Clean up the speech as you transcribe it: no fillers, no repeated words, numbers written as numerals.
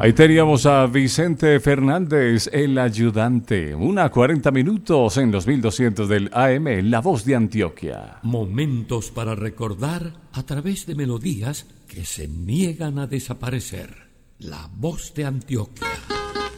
Ahí teníamos a Vicente Fernández, el ayudante. 1:40 minutos en los 1200 del AM, La Voz de Antioquia. Momentos para recordar a través de melodías que se niegan a desaparecer. La Voz de Antioquia.